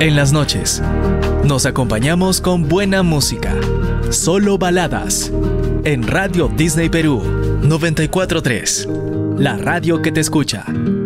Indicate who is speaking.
Speaker 1: En las noches, nos acompañamos con buena música. Solo baladas. En Radio Disney Perú 94.3. La radio que te escucha.